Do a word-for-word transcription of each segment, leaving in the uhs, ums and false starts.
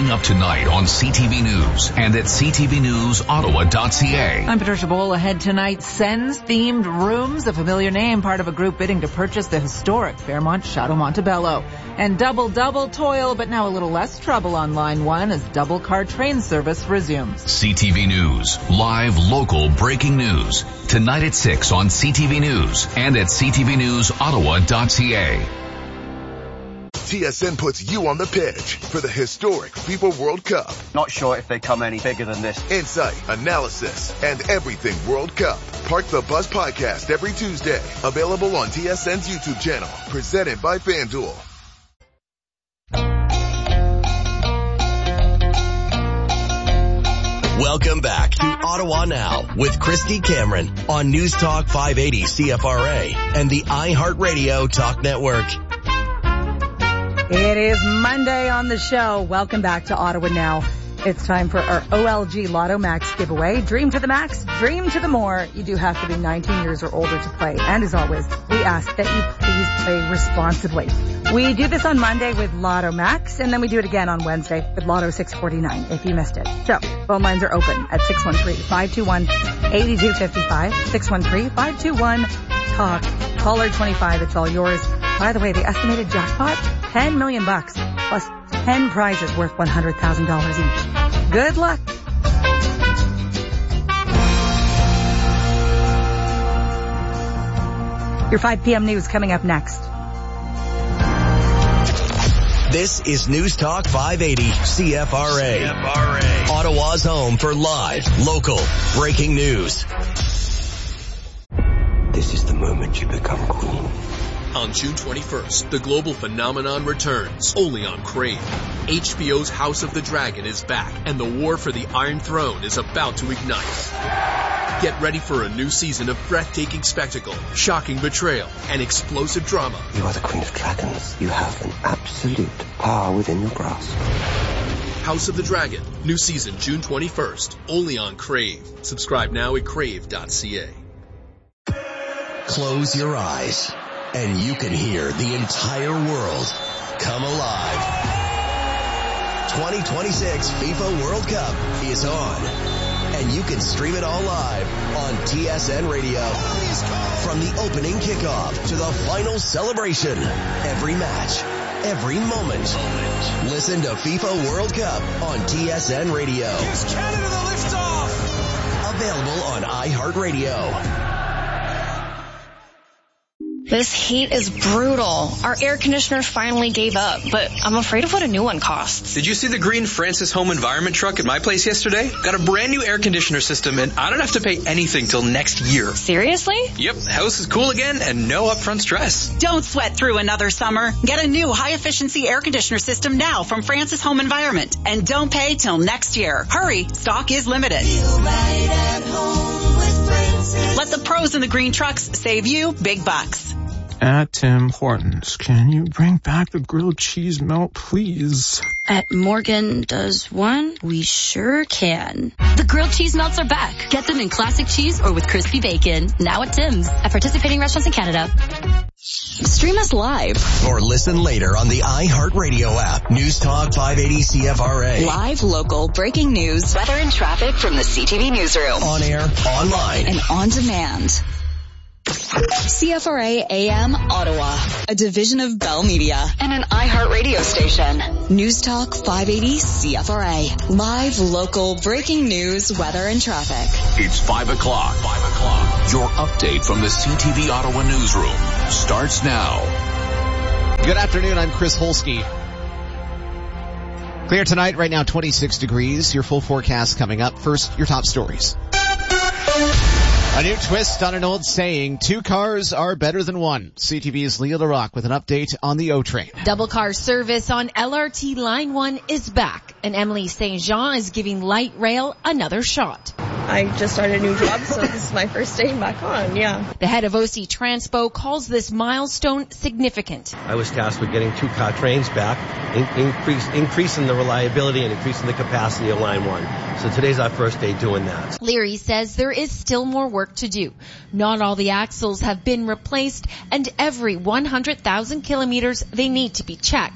Coming up tonight on C T V News and at c t v news ottawa dot c a. I'm Patricia Bowl. Ahead tonight, Sens-themed rooms, a familiar name, part of a group bidding to purchase the historic Fairmont Chateau Montebello. And double-double toil, but now a little less trouble on Line one as double-car train service resumes. C T V News, live local breaking news. Tonight at six on C T V News and at c t v news ottawa dot c a. T S N puts you on the pitch for the historic FIFA World Cup. Not sure if they come any bigger than this. Insight, analysis, and everything World Cup. Park the Bus podcast every Tuesday. Available on T S N's YouTube channel. Presented by FanDuel. Welcome back to Ottawa Now with Christy Cameron on News Talk five eighty C F R A and the iHeartRadio Talk Network. It is Monday on the show. Welcome back to Ottawa Now. It's time for our O L G Lotto Max giveaway. Dream to the max, dream to the more. You do have to be nineteen years or older to play. And as always, we ask that you please play responsibly. We do this on Monday with Lotto Max, and then we do it again on Wednesday with Lotto six forty-nine if you missed it. So, phone lines are open at six one three, five two one, eight two five five, six one three, five two one, talk. Caller twenty-five, it's all yours. By the way, the estimated jackpot, ten million bucks, plus ten prizes worth one hundred thousand dollars each. Good luck. Your five p.m. news coming up next. This is News Talk five eighty C F R A. C F R A. Ottawa's home for live, local, breaking news. This is the moment you become queen. On June twenty-first, the global phenomenon returns, only on Crave. H B O's House of the Dragon is back, and the war for the Iron Throne is about to ignite. Get ready for a new season of breathtaking spectacle, shocking betrayal, and explosive drama. You are the Queen of Dragons. You have an absolute power within your grasp. House of the Dragon, new season June twenty-first, only on Crave. Subscribe now at crave dot c a. Close your eyes, and you can hear the entire world come alive. twenty twenty-six FIFA World Cup is on, and you can stream it all live on T S N Radio. From the opening kickoff to the final celebration, every match, every moment. Listen to FIFA World Cup on T S N Radio. Here's Canada the liftoff. Available on iHeartRadio. This heat is brutal. Our air conditioner finally gave up, but I'm afraid of what a new one costs. Did you see the green Francis Home Environment truck at my place yesterday? Got a brand new air conditioner system, and I don't have to pay anything till next year. Seriously? Yep, house is cool again and no upfront stress. Don't sweat through another summer. Get a new high-efficiency air conditioner system now from Francis Home Environment, and don't pay till next year. Hurry, stock is limited. Feel right at home with Francis. Let the pros in the green trucks save you big bucks. At Tim Hortons, can you bring back the grilled cheese melt, please? At Morgan Does One, we sure can. The grilled cheese melts are back. Get them in classic cheese or with crispy bacon. Now at Tim's. At participating restaurants in Canada. Stream us live. Or listen later on the iHeartRadio app. News Talk five eighty C F R A. Live, local, breaking news, weather and traffic from the C T V newsroom. On air, online, and on demand. C F R A A M Ottawa, a division of Bell Media and an iHeartRadio station. News Talk five eighty C F R A. Live, local, breaking news, weather, and traffic. It's five o'clock. Five o'clock. Your update from the C T V Ottawa newsroom starts now. Good afternoon. I'm Chris Holsky. Clear tonight. Right now, twenty-six degrees. Your full forecast coming up. First, your top stories. A new twist on an old saying, two cars are better than one. C T V's Leah LaRocque with an update on the O-Train. Double car service on L R T Line one is back, and Emily Saint Jean is giving light rail another shot. I just started a new job, so this is my first day back on, yeah. The head of O C Transpo calls this milestone significant. I was tasked with getting two car trains back, in- increase, increasing the reliability and increasing the capacity of Line one. So today's our first day doing that. Leary says there is still more work to do. Not all the axles have been replaced, and every one hundred thousand kilometers they need to be checked.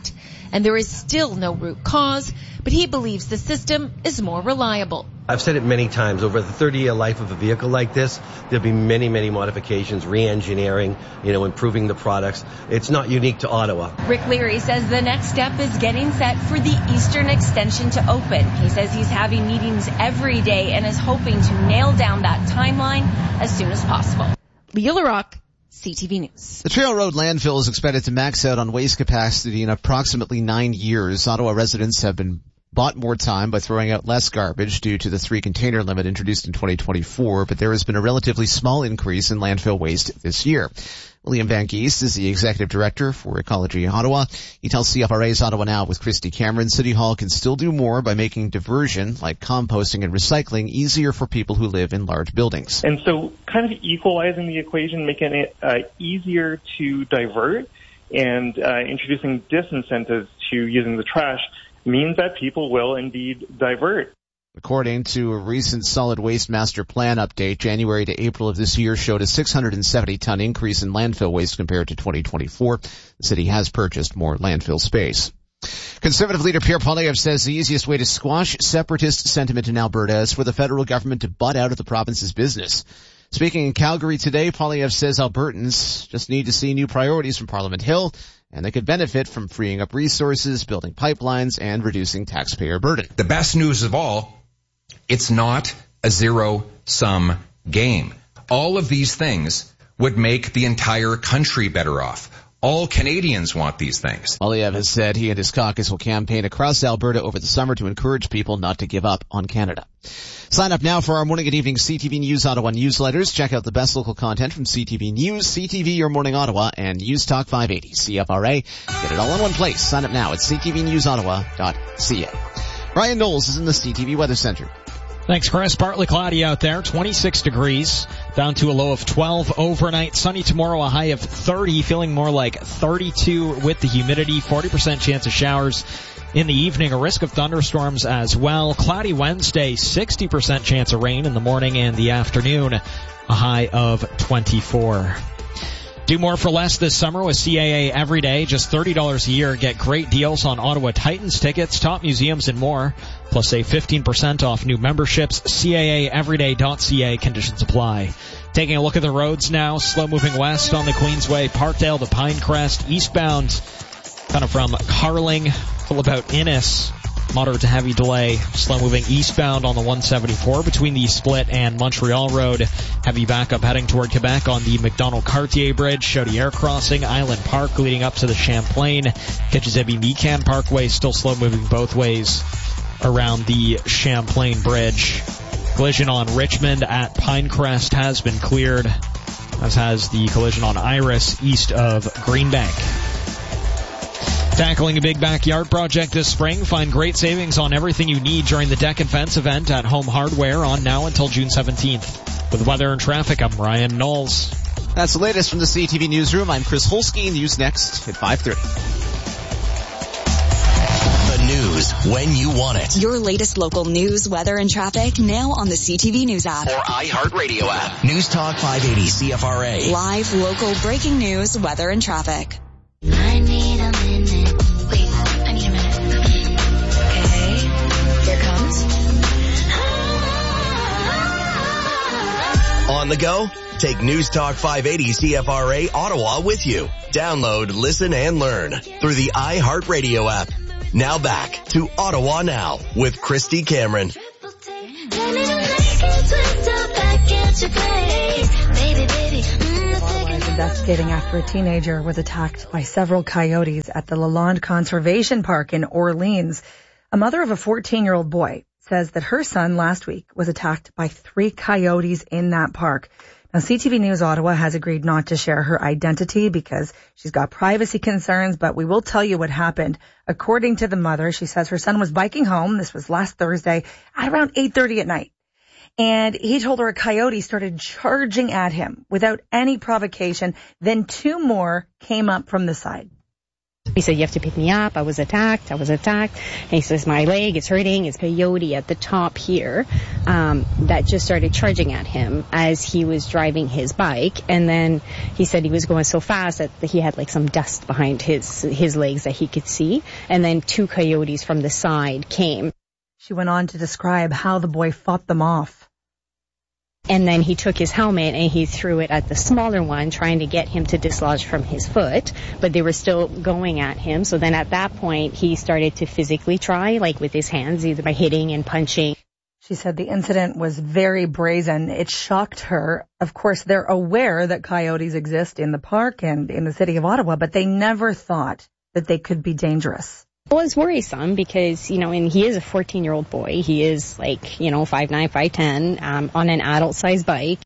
and there is still no root cause, but he believes the system is more reliable. I've said it many times, over the thirty-year life of a vehicle like this, there'll be many, many modifications, re-engineering, you know, improving the products. It's not unique to Ottawa. Rick Leary says the next step is getting set for the Eastern Extension to open. He says he's having meetings every day and is hoping to nail down that timeline as soon as possible. Leah LaRock, C T V News. The Trail Road landfill is expected to max out on waste capacity in approximately nine years. Ottawa residents have been bought more time by throwing out less garbage due to the three container limit introduced in twenty twenty-four, but there has been a relatively small increase in landfill waste this year. William Van Geest is the Executive Director for Ecology Ottawa. He tells C F R A's Ottawa Now with Christy Cameron City Hall can still do more by making diversion, like composting and recycling, easier for people who live in large buildings. And so kind of equalizing the equation, making it uh, easier to divert and uh, introducing disincentives to using the trash means that people will indeed divert. According to a recent solid waste master plan update, January to April of this year showed a six hundred seventy ton increase in landfill waste compared to twenty twenty-four. The city has purchased more landfill space. Conservative leader Pierre Poilievre says the easiest way to squash separatist sentiment in Alberta is for the federal government to butt out of the province's business. Speaking in Calgary today, Poilievre says Albertans just need to see new priorities from Parliament Hill, and they could benefit from freeing up resources, building pipelines, and reducing taxpayer burden. The best news of all, it's not a zero-sum game. All of these things would make the entire country better off. All Canadians want these things. Poilievre has said he and his caucus will campaign across Alberta over the summer to encourage people not to give up on Canada. Sign up now for our morning and evening C T V News Ottawa newsletters. Check out the best local content from C T V News, C T V Your Morning Ottawa, and News Talk five eighty, C F R A. Get it all in one place. Sign up now at c t v news ottawa dot c a. Ryan Knowles is in the C T V Weather Center. Thanks, Chris. Partly cloudy out there, twenty-six degrees, down to a low of twelve overnight. Sunny tomorrow, a high of thirty, feeling more like thirty-two with the humidity, forty percent chance of showers in the evening, a risk of thunderstorms as well. Cloudy Wednesday, sixty percent chance of rain in the morning and the afternoon, a high of twenty-four. Do more for less this summer with C A A Every Day. Just thirty dollars a year. Get great deals on Ottawa Titans tickets, top museums, and more. Plus save fifteen percent off new memberships. C A A everyday dot c a. Conditions apply. Taking a look at the roads now. Slow moving west on the Queensway, Parkdale to Pinecrest. Eastbound, kind of from Carling till about Innis. Moderate to heavy delay. Slow moving eastbound on the one seventy-four between the Split and Montreal Road. Heavy backup heading toward Quebec on the McDonald-Cartier Bridge. Chaudière Crossing, Island Park leading up to the Champlain. Kitchizébi-Mecan Parkway still slow moving both ways around the Champlain Bridge. Collision on Richmond at Pinecrest has been cleared, as has the collision on Iris east of Greenbank. Tackling a big backyard project this spring, find great savings on everything you need during the Deck and Fence event at Home Hardware on now until June seventeenth. With weather and traffic, I'm Ryan Knowles. That's the latest from the C T V Newsroom. I'm Chris Holsky. News next at five thirty. The news when you want it. Your latest local news, weather, and traffic now on the C T V News app. Or iHeartRadio app. News Talk five eighty C F R A. Live, local, breaking news, weather, and traffic. I need a minute. Wait, I need a minute. Okay, here comes. On the go? Take News Talk five eighty C F R A Ottawa with you. Download, listen, and learn through the iHeartRadio app. Now back to Ottawa Now with Christy Cameron. Investigating after a teenager was attacked by several coyotes at the Lalonde Conservation Park in Orleans. A mother of a fourteen-year-old boy says that her son last week was attacked by three coyotes in that park. Now, C T V News Ottawa has agreed not to share her identity because she's got privacy concerns, but we will tell you what happened. According to the mother, she says her son was biking home. This was last Thursday at around eight thirty at night. And he told her a coyote started charging at him without any provocation. Then two more came up from the side. He said, you have to pick me up. I was attacked. I was attacked. And he says, my leg is hurting. It's coyote at the top here um, that just started charging at him as he was driving his bike. And then he said he was going so fast that he had like some dust behind his his legs that he could see. And then two coyotes from the side came. She went on to describe how the boy fought them off. And then he took his helmet and he threw it at the smaller one, trying to get him to dislodge from his foot. But they were still going at him. So then at that point, he started to physically try, like with his hands, either by hitting and punching. She said the incident was very brazen. It shocked her. Of course, they're aware that coyotes exist in the park and in the city of Ottawa, but they never thought that they could be dangerous. Well, it's worrisome because, you know, and he is a fourteen-year-old boy. He is like, you know, five nine, five ten, um, on an adult-sized bike.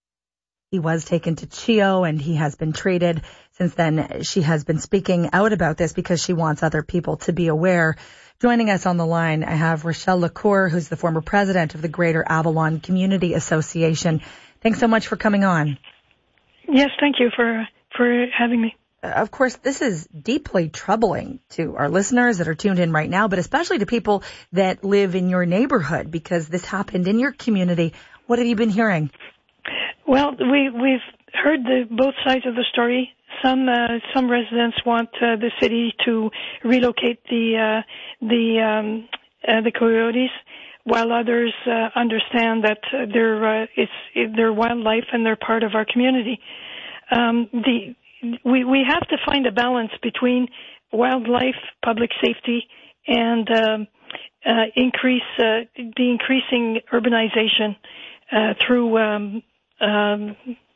He was taken to C H O and he has been treated. Since then, she has been speaking out about this because she wants other people to be aware. Joining us on the line, I have Rochelle Lacour, who's the former president of the Greater Avalon Community Association. Thanks so much for coming on. Yes, thank you for, for having me. Of course, this is deeply troubling to our listeners that are tuned in right now, but especially to people that live in your neighborhood because this happened in your community. What have you been hearing? Well, we, we've heard the, both sides of the story. Some uh, some residents want uh, the city to relocate the uh, the um, uh, the coyotes, while others uh, understand that uh, they're uh, it's they're wildlife and they're part of our community. Um, the We we have to find a balance between wildlife, public safety, and um, uh, increase uh, the increasing urbanization uh, through um, um,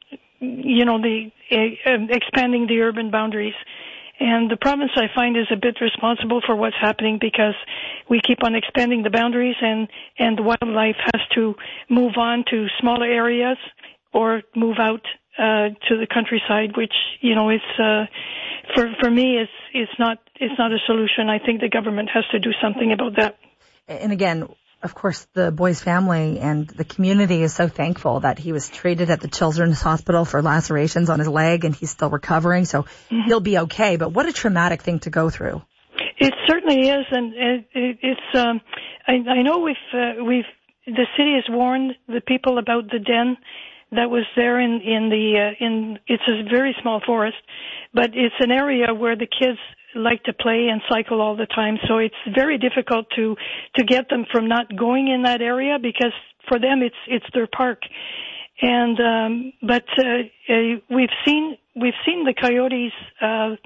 you know the uh, expanding the urban boundaries. And the province, I find, is a bit responsible for what's happening because we keep on expanding the boundaries, and and wildlife has to move on to smaller areas or move out Uh, to the countryside, which, you know, it's, uh, for, for me, it's, it's not, it's not a solution. I think the government has to do something about that. And again, of course, the boy's family and the community is so thankful that he was treated at the Children's Hospital for lacerations on his leg and he's still recovering, so mm-hmm. he'll be okay. But what a traumatic thing to go through. It certainly is, and it, it, it's, um, I, I know we've, uh, we've, the city has warned the people about the den that was there in in the uh, in it's a very small forest, but it's an area where the kids like to play and cycle all the time, so it's very difficult to to get them from not going in that area because for them it's it's their park. And um but uh, uh, we've seen we've seen the coyotes uh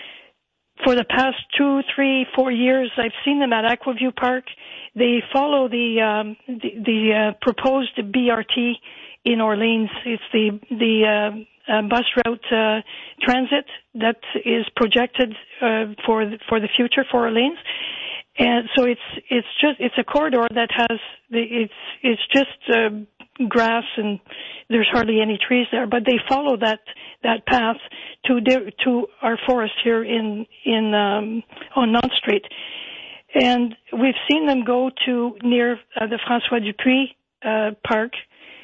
for the past two, three, four years. I've seen them at Aquaview Park. They follow the um the, the uh, proposed B R T in Orleans. It's the the uh, uh, bus route uh, transit that is projected uh, for the, for the future for Orleans, and so it's it's just it's a corridor that has the, it's it's just uh, grass and there's hardly any trees there, but they follow that that path to de- to our forest here in in um, on Nantes Street, and we've seen them go to near uh, the François Dupuis uh, Park.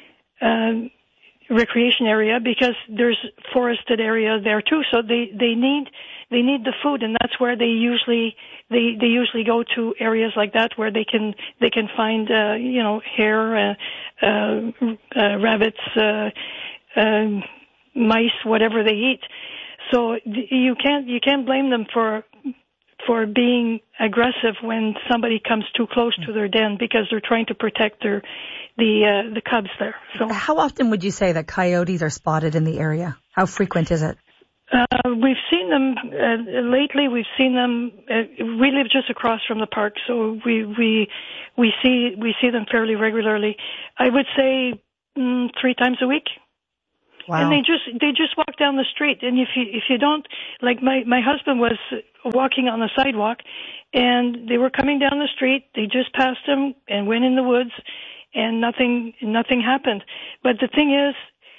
Um, recreation area because there's forested area there too, so they they need they need the food, and that's where they usually they they usually go to areas like that where they can they can find uh, you know hare, uh, uh, uh, rabbits, uh, uh, mice, whatever they eat. So you can't you can't blame them for for being aggressive when somebody comes too close to their den because they're trying to protect their the uh, the cubs there. So how often would you say that coyotes are spotted in the area? How frequent is it? Uh, we've seen them uh, lately. We've seen them. Uh, we live just across from the park, so we we we see we see them fairly regularly. I would say mm, three times a week. Wow. And they just they just walk down the street, and if you if you don't, like my my husband was walking on the sidewalk, and they were coming down the street. They just passed him and went in the woods, and nothing nothing happened. But the thing is,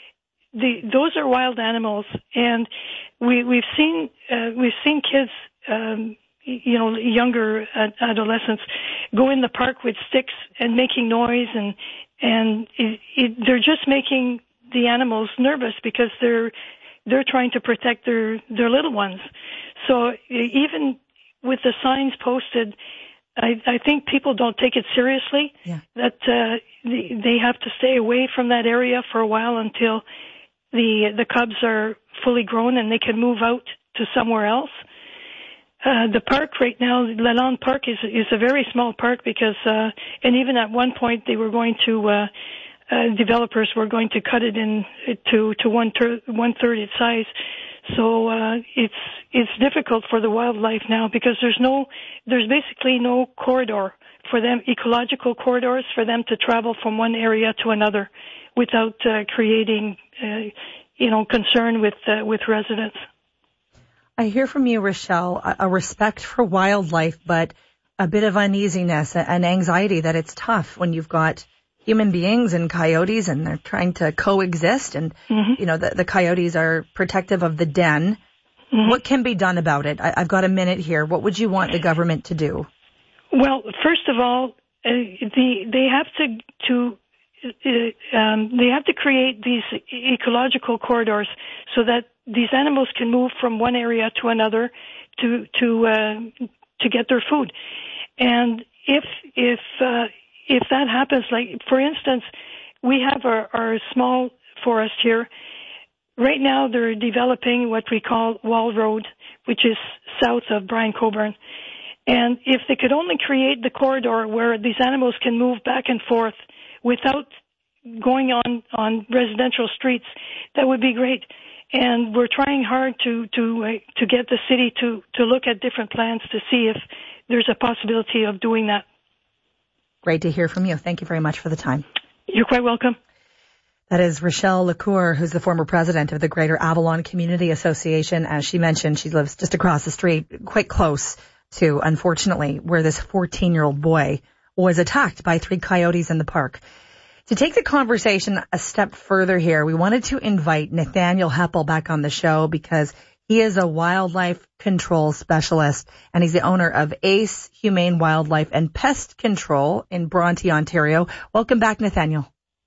the those are wild animals, and we we've seen uh, we've seen kids, um, you know, younger adolescents go in the park with sticks and making noise, and and it, it, they're just making the animals nervous because they're they're trying to protect their, their little ones. So even with the signs posted, I, I think people don't take it seriously, yeah. that uh, they, they have to stay away from that area for a while until the the cubs are fully grown and they can move out to somewhere else. Uh, the park right now, Lalonde Park, is is a very small park because, uh, and even at one point they were going to, uh, uh, developers were going to cut it in to to one third one third its size. So uh, it's it's difficult for the wildlife now because there's no there's basically no corridor for them, ecological corridors for them to travel from one area to another without uh, creating uh, you know concern with uh, with residents. I hear from you, Rochelle, a, a respect for wildlife, but a bit of uneasiness and anxiety that it's tough when you've got human beings and coyotes and they're trying to coexist and, mm-hmm. you know, the, the coyotes are protective of the den. Mm-hmm. What can be done about it? I, I've got a minute here. What would you want the government to do? Well, first of all, uh, the, they have to, to uh, um, they have to create these ecological corridors so that these animals can move from one area to another to, to, uh, to get their food. And if, if, uh, If that happens, like, for instance, we have our, our small forest here. Right now they're developing what we call Wall Road, which is south of Brian Coburn. And if they could only create the corridor where these animals can move back and forth without going on, on residential streets, that would be great. And we're trying hard to, to, uh, to get the city to, to look at different plans to see if there's a possibility of doing that. Great to hear from you. Thank you very much for the time. You're quite welcome. That is Rochelle LaCour, who's the former president of the Greater Avalon Community Association. As she mentioned, she lives just across the street, quite close to, unfortunately, where this fourteen-year-old boy was attacked by three coyotes in the park. To take the conversation a step further here, we wanted to invite Nathaniel Heppel back on the show because he is a wildlife control specialist, and he's the owner of Ace Humane Wildlife and Pest Control in Bronte, Ontario. Welcome back, Nathaniel.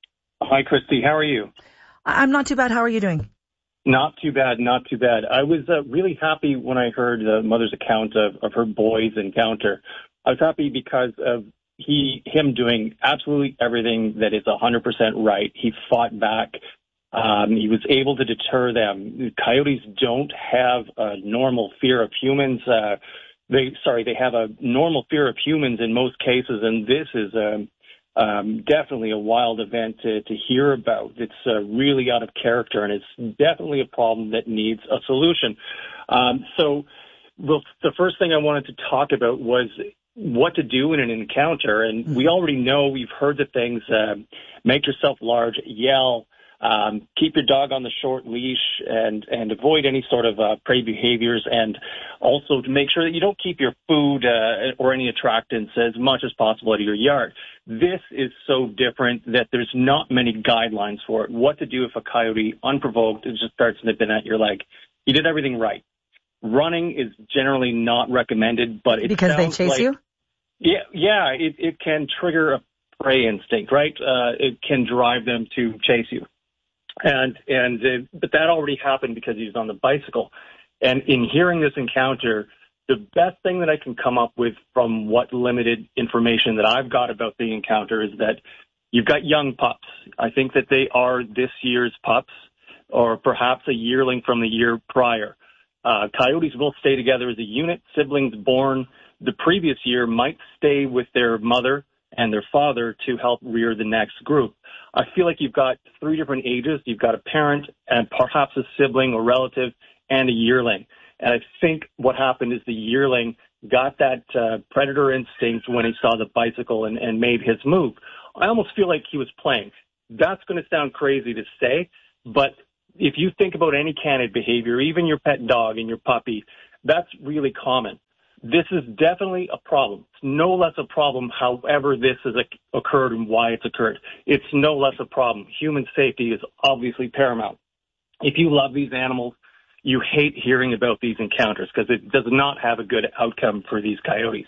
Hi, Christy. How are you? I'm not too bad. How are you doing? Not too bad, not too bad. I was uh, really happy when I heard the mother's account of, of her boy's encounter. I was happy because of he him doing absolutely everything that is one hundred percent right. He fought back. Um, he was able to deter them. Coyotes don't have a normal fear of humans. Uh, they, sorry, they have a normal fear of humans in most cases, and this is um, um, definitely a wild event to, to hear about. It's uh, really out of character, and it's definitely a problem that needs a solution. Um, so the, the first thing I wanted to talk about was what to do in an encounter, and we already know, we've heard the things, uh, make yourself large, yell, Um, keep your dog on the short leash and, and avoid any sort of uh, prey behaviors, and also to make sure that you don't keep your food uh, or any attractants as much as possible out of your yard. This is so different that there's not many guidelines for it. What to do if a coyote, unprovoked, just starts nipping at your leg. You did everything right. Running is generally not recommended, but it because they chase like, you? Yeah, yeah, it, it can trigger a prey instinct, right? Uh, it can drive them to chase you. And, and, uh, but that already happened because he was on the bicycle. And in hearing this encounter, the best thing that I can come up with from what limited information that I've got about the encounter is that you've got young pups. I think that they are this year's pups, or perhaps a yearling from the year prior. Uh, coyotes will stay together as a unit. Siblings born the previous year might stay with their mother and their father to help rear the next group. I feel like you've got three different ages. You've got a parent and perhaps a sibling or relative and a yearling. And I think what happened is the yearling got that uh, predator instinct when he saw the bicycle and, and made his move. I almost feel like he was playing. That's going to sound crazy to say, but if you think about any canid behavior, even your pet dog and your puppy, that's really common. This is definitely a problem. It's no less a problem, however this has occurred and why it's occurred. It's no less a problem. Human safety is obviously paramount. If you love these animals, you hate hearing about these encounters because it does not have a good outcome for these coyotes.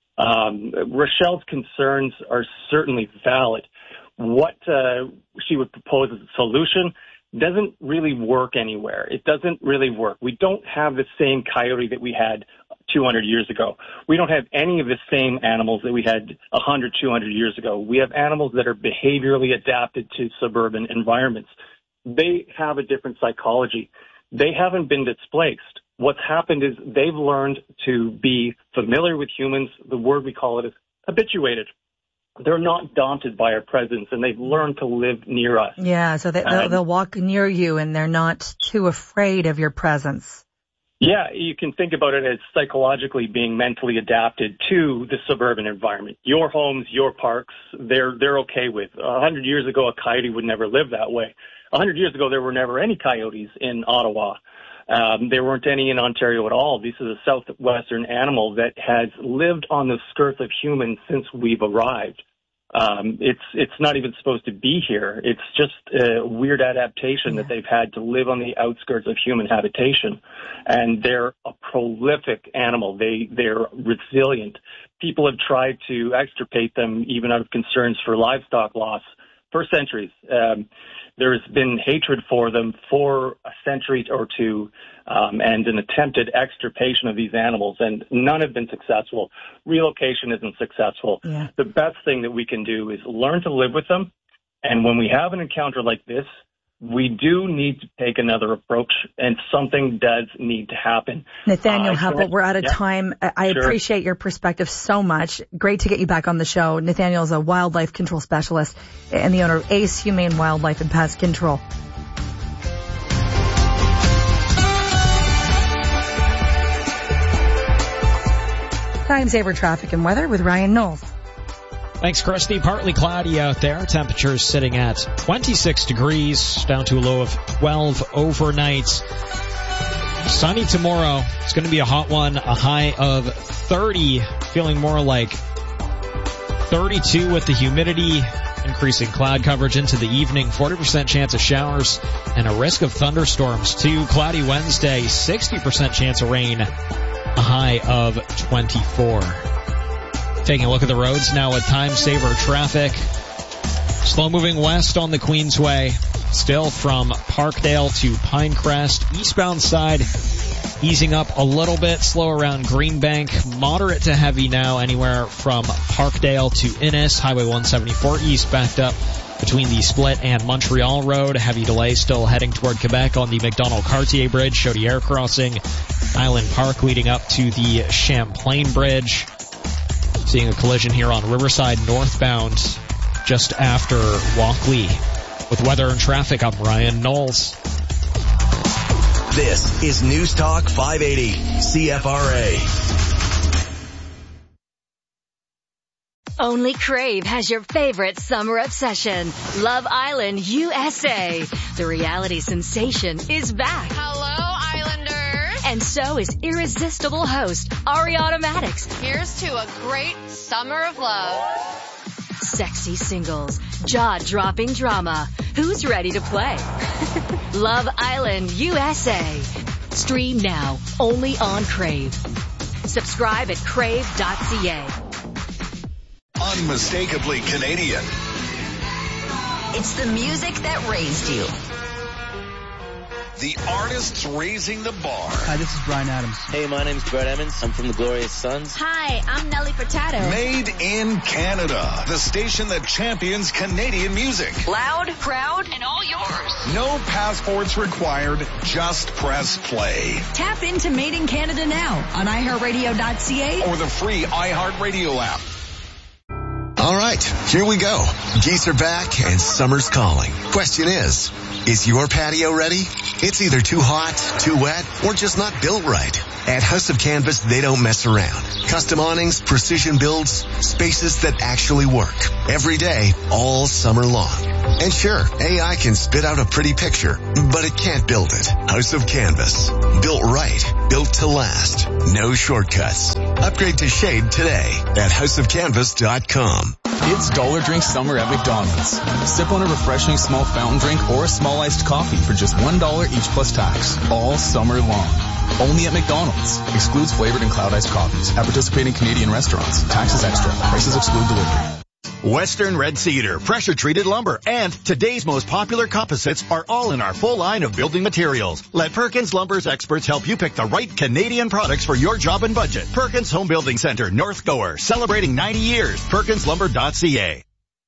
Um, Rochelle's concerns are certainly valid. What uh, she would propose as a solution doesn't really work anywhere. It doesn't really work. We don't have the same coyote that we had two hundred years ago. We don't have any of the same animals that we had one hundred, two hundred years ago. We have animals that are behaviorally adapted to suburban environments. They have a different psychology. They haven't been displaced. What's happened is they've learned to be familiar with humans. The word we call it is habituated. They're not daunted by our presence, and they've learned to live near us. Yeah, so they, they'll, they'll walk near you, and they're not too afraid of your presence. Yeah, you can think about it as psychologically being mentally adapted to the suburban environment. Your homes, your parks, they're they're okay with. A hundred years ago, a coyote would never live that way. A hundred years ago, there were never any coyotes in Ottawa. Um, there weren't any in Ontario at all. This is a southwestern animal that has lived on the skirts of humans since we've arrived. Um, it's it's not even supposed to be here. It's just a weird adaptation that they've had to live on the outskirts of human habitation. And they're a prolific animal. They, they're resilient. People have tried to extirpate them even out of concerns for livestock loss for centuries. Um, there's been hatred for them for a century or two, um, and an attempted extirpation of these animals, and none have been successful. Relocation isn't successful. Yeah. The best thing that we can do is learn to live with them, and when we have an encounter like this, we do need to take another approach, and something does need to happen. Nathaniel uh, Heppel, we're out of yeah, time. I, I sure. appreciate your perspective so much. Great to get you back on the show. Nathaniel is a wildlife control specialist and the owner of Ace Humane Wildlife and Pest Control. Time saver traffic and weather with Ryan Knowles. Thanks, Christy. Partly cloudy out there. Temperatures sitting at twenty-six degrees, down to a low of twelve overnight. Sunny tomorrow. It's going to be a hot one, a high of thirty, feeling more like thirty-two with the humidity. Increasing cloud coverage into the evening, forty percent chance of showers, and a risk of thunderstorms too. Cloudy Wednesday, sixty percent chance of rain, a high of twenty-four. Taking a look at the roads now with time saver traffic. Slow moving west on the Queensway. Still from Parkdale to Pinecrest. Eastbound side easing up a little bit. Slow around Greenbank. Moderate to heavy now anywhere from Parkdale to Innis. Highway one seventy-four east backed up between the Split and Montreal Road. Heavy delay still heading toward Quebec on the McDonald-Cartier Bridge. Chaudière crossing. Island Park leading up to the Champlain Bridge. Seeing a collision here on Riverside northbound just after Walkley. With weather and traffic, I'm Ryan Knowles. This is News Talk five eighty C F R A. Only Crave has your favorite summer obsession, Love Island U S A. The reality sensation is back. Hello, Islanders. And so is irresistible host Ariana Maddox. Here's to a great summer of love. Sexy singles, jaw-dropping drama. Who's ready to play? Love Island U S A. Stream now, only on Crave. Subscribe at crave dot c a. Unmistakably Canadian. It's the music that raised you. The artists raising the bar. Hi, this is Bryan Adams. Hey, my name's Brett Emmons. I'm from the Glorious Sons. Hi, I'm Nelly Furtado. Made in Canada. The station that champions Canadian music. Loud, proud, and all yours. No passports required. Just press play. Tap into Made in Canada now on i heart radio dot c a Or the free iHeartRadio app. All right, here we go. Geese are back and summer's calling. Question is, is your patio ready? It's either too hot, too wet, or just not built right. At House of Canvas, they don't mess around. Custom awnings, precision builds, spaces that actually work. Every day, all summer long. And sure, A I can spit out a pretty picture, but it can't build it. House of Canvas. Built right. Built to last. No shortcuts. Upgrade to Shade today at house of canvas dot com. It's Dollar Drink Summer at McDonald's. Sip on a refreshing small fountain drink or a small iced coffee for just one dollar each plus tax. All summer long. Only at McDonald's. Excludes flavored and cloud iced coffees at participating Canadian restaurants. Taxes extra. Prices exclude delivery. Western Red Cedar, pressure-treated lumber, and today's most popular composites are all in our full line of building materials. Let Perkins Lumber's experts help you pick the right Canadian products for your job and budget. Perkins Home Building Center, North Gower, celebrating ninety years. perkins lumber dot c a.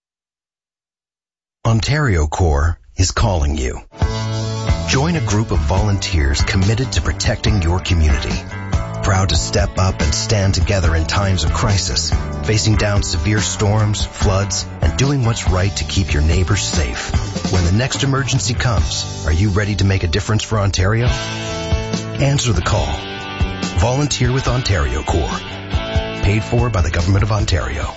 Ontario Corps is calling you. Join a group of volunteers committed to protecting your community. Proud to step up and stand together in times of crisis, facing down severe storms, floods, and doing what's right to keep your neighbors safe. When the next emergency comes, are you ready to make a difference for Ontario? Answer the call. Volunteer with Ontario Corps. Paid for by the Government of Ontario.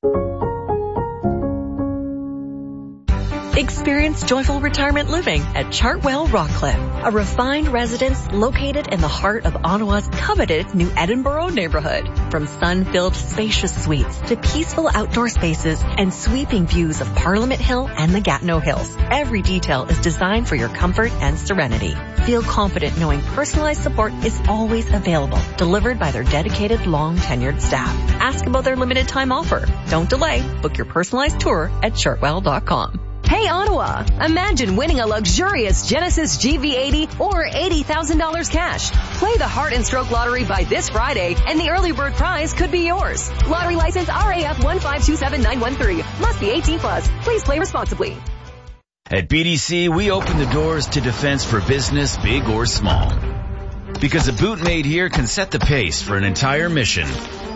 Experience joyful retirement living at Chartwell Rockcliffe, a refined residence located in the heart of Ottawa's coveted New Edinburgh neighborhood. From sun-filled spacious suites to peaceful outdoor spaces and sweeping views of Parliament Hill and the Gatineau Hills, every detail is designed for your comfort and serenity. Feel confident knowing personalized support is always available, delivered by their dedicated, long-tenured staff. Ask about their limited time offer. Don't delay. Book your personalized tour at chartwell dot com. Hey Ottawa, imagine winning a luxurious Genesis G V eighty or eighty thousand dollars cash. Play the Heart and Stroke Lottery by this Friday and the early bird prize could be yours. Lottery license R A F one five two seven nine one three. Must be eighteen plus. Please play responsibly. At B D C, we open the doors to defense for business, big or small. Because a boot made here can set the pace for an entire mission.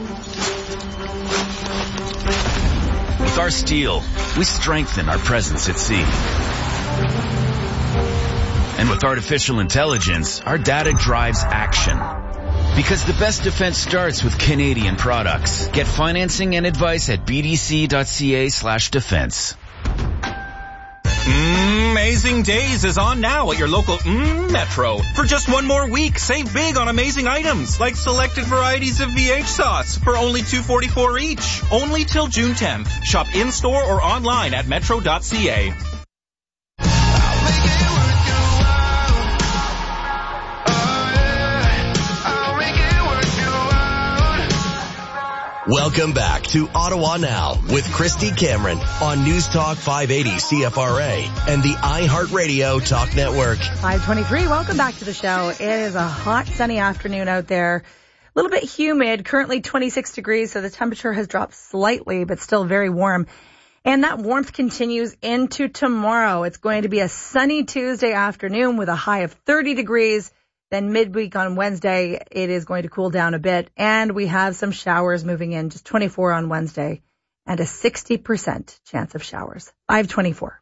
With our steel, we strengthen our presence at sea. And with artificial intelligence, our data drives action. Because the best defense starts with Canadian products. Get financing and advice at b d c dot c a slash defense. Amazing Days is on now at your local mm, Metro. For just one more week, save big on amazing items like selected varieties of V H sauce for only two dollars and forty-four cents each. Only till June tenth. Shop in-store or online at metro dot c a. Welcome back to Ottawa Now with Christy Cameron on News Talk five eighty C F R A and the iHeartRadio Talk Network. five twenty-three, welcome back to the show. It is a hot, sunny afternoon out there. A little bit humid, currently twenty-six degrees, so the temperature has dropped slightly, but still very warm. And that warmth continues into tomorrow. It's going to be a sunny Tuesday afternoon with a high of thirty degrees. Then midweek on Wednesday, it is going to cool down a bit. And we have some showers moving in, just twenty-four on Wednesday and a sixty percent chance of showers. five twenty-four.